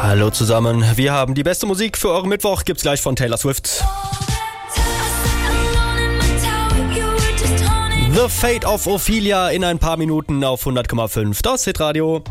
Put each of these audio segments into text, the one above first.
Hallo zusammen, wir haben die beste Musik für euren Mittwoch, gibt's gleich von Taylor Swift. The Fate of Ophelia in ein paar Minuten auf 100,5, das Hitradio.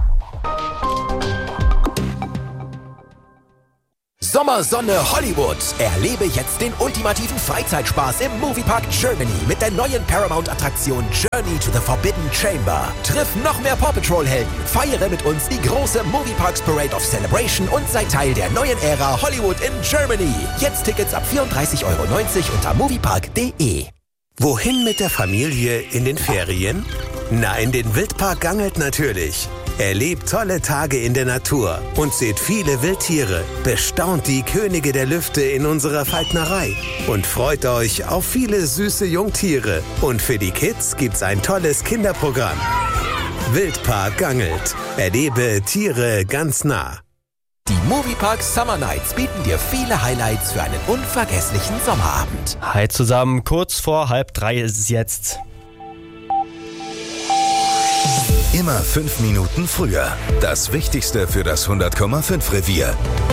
Sommersonne Hollywood. Erlebe jetzt den ultimativen Freizeitspaß im Moviepark Germany mit der neuen Paramount-Attraktion Journey to the Forbidden Chamber. Triff noch mehr Paw Patrol-Helden, feiere mit uns die große Movieparks Parade of Celebration und sei Teil der neuen Ära Hollywood in Germany. Jetzt Tickets ab 34,90 € unter moviepark.de. Wohin mit der Familie in den Ferien? Na, in den Wildpark Gangelt natürlich. Erlebt tolle Tage in der Natur und seht viele Wildtiere. Bestaunt die Könige der Lüfte in unserer Falknerei und freut euch auf viele süße Jungtiere. Und für die Kids gibt's ein tolles Kinderprogramm. Wildpark Gangelt. Erlebe Tiere ganz nah. Die Moviepark Summer Nights bieten dir viele Highlights für einen unvergesslichen Sommerabend. Hi zusammen, kurz vor 2:30 ist es jetzt. Immer 5 Minuten früher. Das Wichtigste für das 100,5 Revier.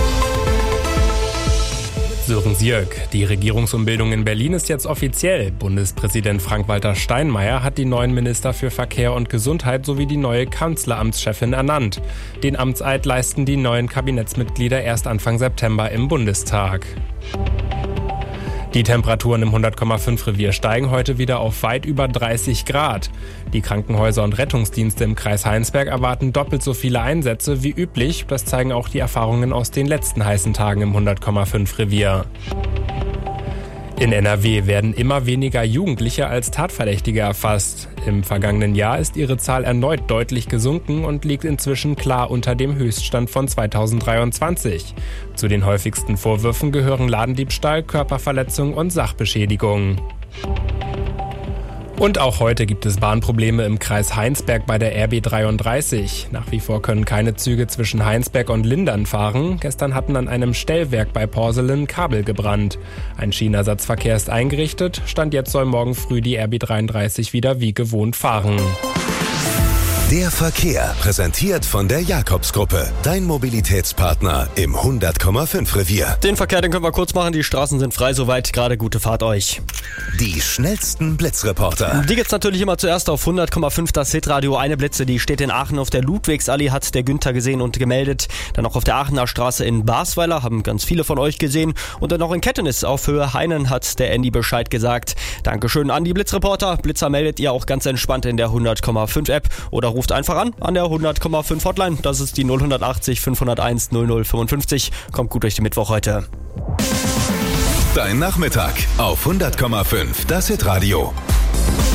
Sören Sierk. Die Regierungsumbildung in Berlin ist jetzt offiziell. Bundespräsident Frank-Walter Steinmeier hat die neuen Minister für Verkehr und Gesundheit sowie die neue Kanzleramtschefin ernannt. Den Amtseid leisten die neuen Kabinettsmitglieder erst Anfang September im Bundestag. Die Temperaturen im 100,5 Revier steigen heute wieder auf weit über 30 Grad. Die Krankenhäuser und Rettungsdienste im Kreis Heinsberg erwarten doppelt so viele Einsätze wie üblich. Das zeigen auch die Erfahrungen aus den letzten heißen Tagen im 100,5 Revier. In NRW werden immer weniger Jugendliche als Tatverdächtige erfasst. Im vergangenen Jahr ist ihre Zahl erneut deutlich gesunken und liegt inzwischen klar unter dem Höchststand von 2023. Zu den häufigsten Vorwürfen gehören Ladendiebstahl, Körperverletzung und Sachbeschädigung. Und auch heute gibt es Bahnprobleme im Kreis Heinsberg bei der RB 33. Nach wie vor können keine Züge zwischen Heinsberg und Lindern fahren. Gestern hatten an einem Stellwerk bei Porselen Kabel gebrannt. Ein Schienenersatzverkehr ist eingerichtet. Stand jetzt soll morgen früh die RB 33 wieder wie gewohnt fahren. Der Verkehr, präsentiert von der Jakobsgruppe. Dein Mobilitätspartner im 100,5 Revier. Den Verkehr, den können wir kurz machen. Die Straßen sind frei, soweit gerade gute Fahrt euch. Die schnellsten Blitzreporter. Die gibt's natürlich immer zuerst auf 100,5 das Hitradio. Eine Blitze, die steht in Aachen auf der Ludwigsallee, hat der Günther gesehen und gemeldet. Dann auch auf der Aachener Straße in Basweiler, haben ganz viele von euch gesehen. Und dann noch in Kettenis auf Höhe Heinen hat der Andy Bescheid gesagt. Dankeschön an die Blitzreporter. Blitzer meldet ihr auch ganz entspannt in der 100,5 App oder ruft einfach an der 100,5 Hotline. Das ist die 080 501 0055. Kommt gut durch die Mittwoch heute. Dein Nachmittag auf 100,5 das Hitradio.